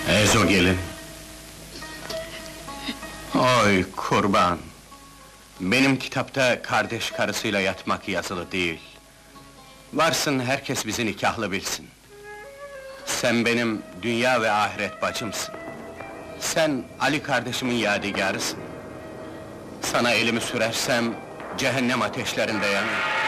Ezo gelin. Oy kurban! Benim kitapta kardeş karısıyla yatmak yazılı değil. Varsın herkes bizi nikahlı bilsin. Sen benim dünya ve ahiret bacımsın. Sen Ali kardeşimin yadigarısın. Sana elimi sürersem cehennem ateşlerinde yanarım.